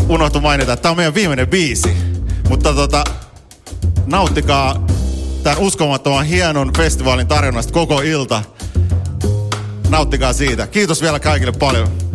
unohtu mainita, että tää on meidän viimeinen biisi. Mutta nauttikaa tämän uskomattoman hienon festivaalin tarjonnasta koko ilta. Nauttikaa siitä. Kiitos vielä kaikille paljon.